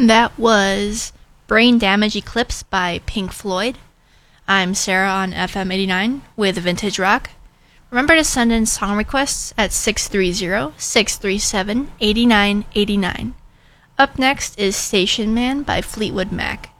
That was Brain Damage Eclipse by Pink Floyd. I'm Sarah on FM 89 with Vintage Rock. Remember to send in song requests at 630-637-8989. Up next is Station Man by Fleetwood Mac.